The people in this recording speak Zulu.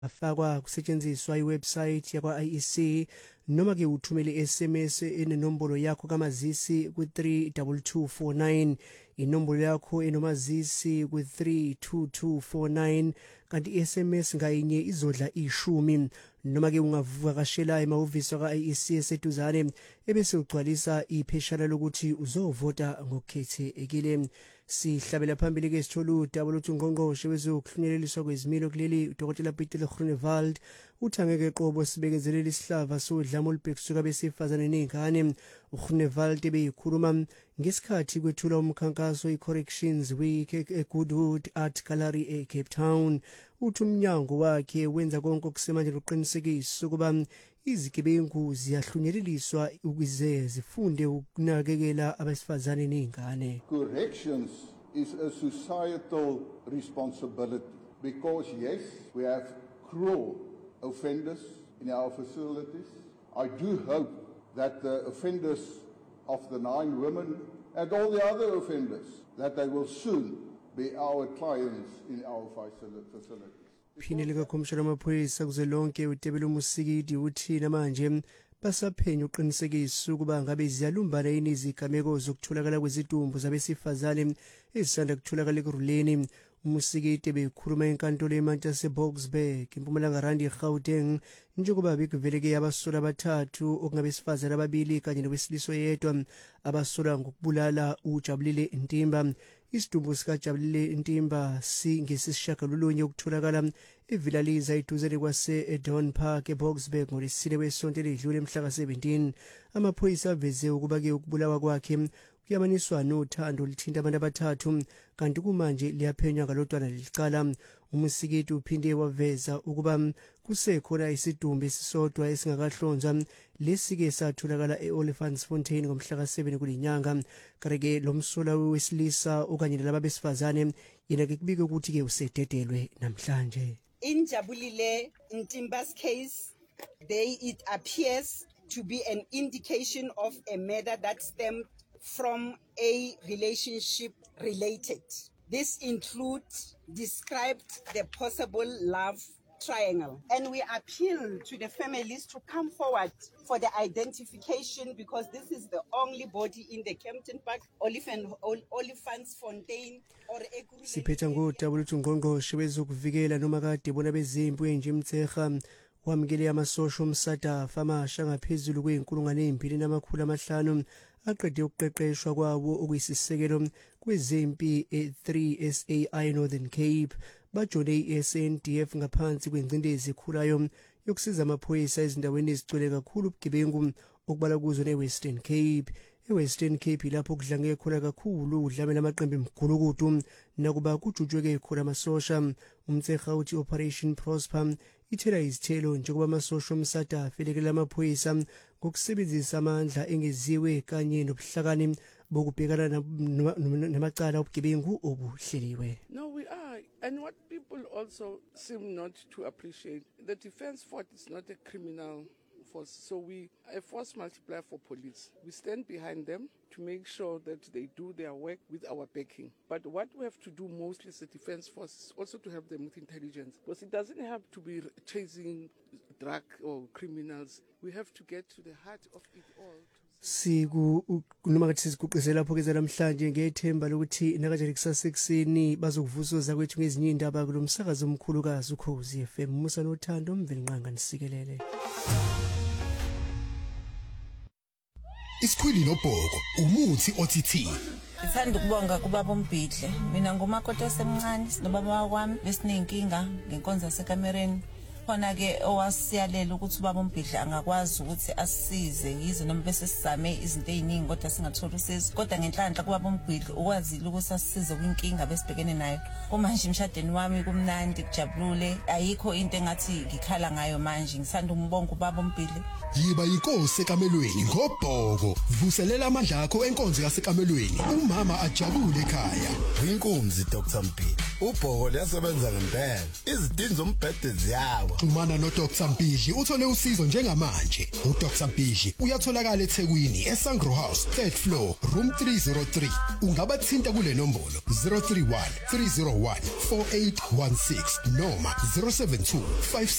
afakwa kusetshenziswa iwebsite yakwa IEC noma ke uthumele SMS enenombolo yakho kamazisi ku32249 inombolo yakho enomazisi ku32249 kanti SMS ngayinye izodla 10 noma ke ungavakashela emahhovisi ka IEC eseduzane ebese ugcwalisa ipheshana lokuthi uzovota ngokukhethekile. Sihlabela phambili ke sithola udaba lokuthi ungqongqoshe wezokuhlunyeleliswa kwezimilo kuleli Dr. Piet Groenewald uthi angeke qobo sibekezelele isihlava sodlame olubhekiswe besifazane nezingane. uGroenewald beyikhuluma ngesikhathi kwethula umkhankaso iCorrections Week eGoodwood Art Gallery eCape Town. Uthi umnyango wakhe wenza konke okusemandleni ukuqinisekisa ukuba izigebengu ziyahlunyeleliswa ukuze zifunde ukunakekela abesifazane nezingane. Corrections is a societal responsibility because yes, we have cruel offenders in our facilities. I do hope that the offenders of the 9 women and all the other offenders, that they will soon be our clients in our facilities. Phini likakhomishana wamaphoyisa kuzwelonke uTebelo Musikidi uthi namanje basaphenya uqinisekisa ukuba ngabe ziyalumbana yini izigameko zokutholakala kwezidumbu zabesifazane ezisanda kutholakala ekuruleni. Umusikidi bekhuluma enkantolo eMantla yaseBoksburg eMpumalanga Rand eGauteng njengoba bekuveleke abasola abathathu okungabesifazane ababili kanye nowesilisa oyedwa abasola ngokubulala uJabulile Ntimba. Isidumbu sikaJabulile Ntimba singesishagalolunye ukutholakala evilaliza iduzane kwase Edon Park eBoksburg ngolesine wesonto eledlule mhla ka-17. Amaphoyisa aveze ukuba ke ukubulawa kwakhe kuyamaniswa nothando lithinta abantu abathathu kanti kumanje liyaphenywa ngalodwana lelicala. Umusikiti uphinde waveza ukuba kusekhona isidumbu esisodwa esingakahlonzwa lesike satholakala eOlifantsfontein ngomhla ka-7 kulinyanga. Kareke lo msola wesilisa okanye laba besifazane yena ke kubike ukuthi ke usededelwe namhlanje. In Jabulile Ntimba's case, it appears to be an indication of a murder that stemmed from a relationship related. This includes described the possible love triangle. And we appeal to the families to come forward for the identification because this is the only body in the Kempton Park, Olifantsfontein or Ekurhuleni. Siphetha ngodaba oluthi ungqongqoshe wezokuvikela noma kade bona bezimpi enje Mtshekga wamukele amasosha omsadafa amasha ngaphezulu kwe-2,500 aqede ukuqeqeshwa kwawo okuyisisekelo kwezempi e3 SAI Northern Cape. Bajone iSANDF ngaphansi kwengcindezi ekhulayo yokusiza amaphoyisa ezindaweni ezigcwele kakhulu ubugebengu okubala kuzo neWestern Cape. eWestern Cape lapho kudlange khona kakhulu udlame lamaqembu emgulukudu nakuba kujujweke khona amasosha. Umtshekga uthi Operation Prosper ithela izithelo njengoba amasosha omsadafa elekela amaphoyisa ngokusebenzisa amandla engeziwe kanye nobuhlakani bokubhekana namacala obugebengu obuhleliwe. No, we are. And what people also seem not to appreciate, the Defence Force is not a criminal force. So we are a force multiplier for police. We stand behind them to make sure that they do their work with our backing. But what we have to do mostly as a Defence Force is also to help them with intelligence. Because it doesn't have to be chasing drug or criminals. We have to get to the heart of it all. Noma ngathi siziguqizela lapho ke namhlanje ngethemba lokuthi nakanje kusasa ekseni bazokuvusoza kwethu ngezinye indaba kulomsakazo omkhulukazi uKhozi FM. Musa nothando umveli nqanga nisikelele. Isikhwili nobhoko umuthi oTT. Ngithanda ukubonga kubaba uMbhidle. Mina ngumakoti osemncane sinobaba wami besinenkinga ngenkonzo yasekamereni. Khona ke owasiyalela ukuthi ubaba uMbhidle angakwazi ukuthi asisize yize noma bese sizame izinto eziningi kodwa singathola usizo. Kodwa ngenhlanhla kubaba uMbhidle ukwazile ukuthi asisize kwinkinga besibhekene nayo. Kumanje emshadweni wami kumnandi kujabulule. Ayikho into engathi ngikhala ngayo manje. Ngisanda umbonga ubaba uMbhidle. Yiba inkosi ekamelweni ngobhoko. Vuselela amandla akho enkonzo yasekamelweni. Umama ajabule ekhaya. Inkunzi Dr. Mpilo. Ubhoko liyasebenza ngempela. Izidingo zombhede ziyawa. Xhumana noDr Mpidli uthole usizo njengamanje. uDr Mpidli uyatholakala eThekwini eSangro House 3rd floor room 303. Ungabathinta kule nombolo 031 301 4816 noma 072